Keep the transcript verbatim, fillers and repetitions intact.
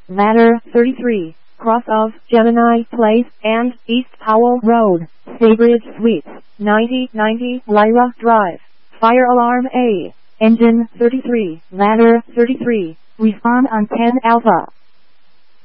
Ladder thirty-three, cross of Gemini Place and East Powell Road, Staybridge Suites, ninety ninety Lyra Drive. Fire alarm A. Engine thirty-three, ladder thirty-three, respond on ten Alpha.